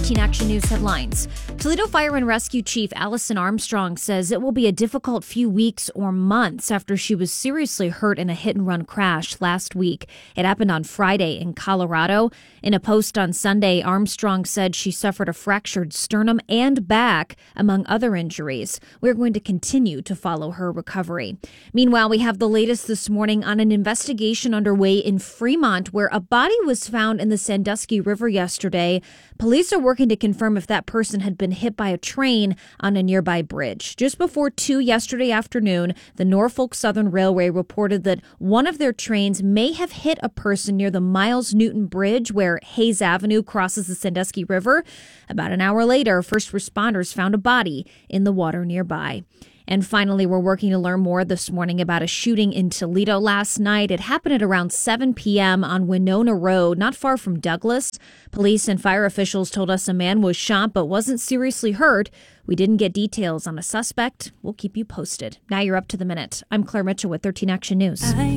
13 Action News headlines. Toledo Fire and Rescue Chief Allison Armstrong says it will be a difficult few weeks or months after she was seriously hurt in a hit-and-run crash last week. It happened on Friday in Colorado. In a post on Sunday, Armstrong said she suffered a fractured sternum and back, among other injuries. We're going to continue to follow her recovery. Meanwhile, we have the latest this morning on an investigation underway in Fremont, where a body was found in the Sandusky River yesterday. Police are working to confirm if that person had been hit by a train on a nearby bridge. Just before 2 yesterday afternoon, the Norfolk Southern Railway reported that one of their trains may have hit a person near the Miles Newton Bridge, where Hayes Avenue crosses the Sandusky River. About an hour later, first responders found a body in the water nearby. And finally, we're working to learn more this morning about a shooting in Toledo last night. It happened at around 7 p.m. on Winona Road, not far from Douglas. Police and fire officials told us a man was shot but wasn't seriously hurt. We didn't get details on a suspect. We'll keep you posted. Now you're up to the minute. I'm Claire Mitchell with 13 Action News.